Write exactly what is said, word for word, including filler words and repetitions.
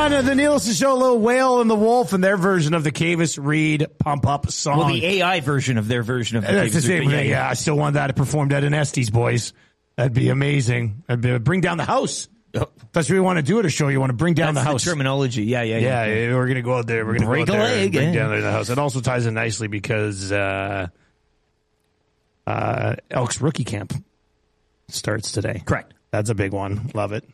on the Nielsen Show, Little Whale and the Wolf and their version of the Kavis Reed Pump Up song. Well, the A I version of their version of the That's Kavis the same Reed. thing. Yeah, Yeah, I still want that performed at an Estes, boys. That'd be amazing. That'd be, bring down the house. Oh. That's what we want to do at a show. You want to bring down That's the house. the terminology. Yeah, yeah, Yeah, yeah. yeah, we're going to go out there. We're going to Break go out a there and leg, bring yeah. down the house. It also ties in nicely because uh, uh, Elks Rookie Camp starts today. Correct. That's a big one. Love it.